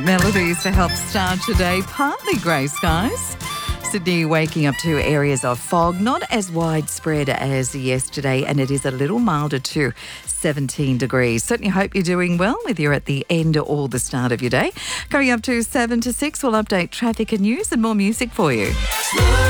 Melodies to help start your day. Partly grey skies. Sydney waking up to areas of fog, not as widespread as yesterday, and it is a little milder too, 17 degrees. Certainly hope you're doing well, whether you're at the end or the start of your day. Coming up to 7 to 6, we'll update traffic and news and more music for you.